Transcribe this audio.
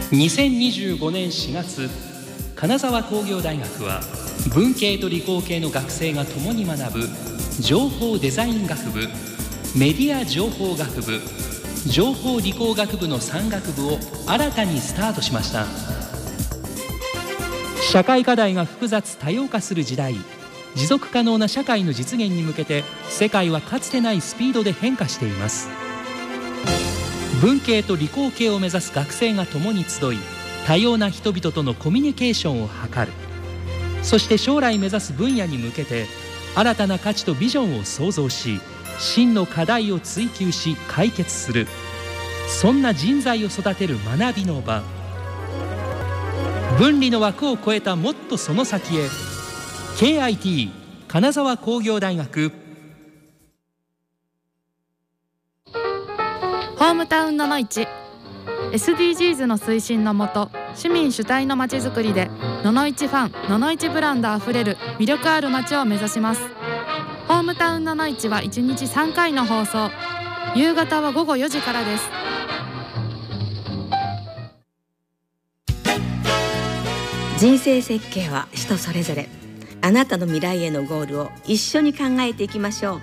2025年4月、金沢工業大学は文系と理工系の学生が共に学ぶ情報デザイン学部、メディア情報学部、情報理工学部の3学部を新たにスタートしました。社会課題が複雑多様化する時代、持続可能な社会の実現に向けて世界はかつてないスピードで変化しています。文系と理工系を目指す学生が共に集い、多様な人々とのコミュニケーションを図る。そして将来目指す分野に向けて新たな価値とビジョンを創造し、真の課題を追求し解決する、そんな人材を育てる学びの場。分離の枠を超えたもっとその先へ。 KIT 金沢工業大学。 ホームタウンののいち SDGs の推進のもと、市民主体のまちづくりでののいちファン、ののいちブランドあふれる魅力ある街を目指します。ホームタウンののいちは1日3回の放送、夕方は午後4時からです。 人生設計は人それぞれ。あなたの未来へのゴールを一緒に考えていきましょう。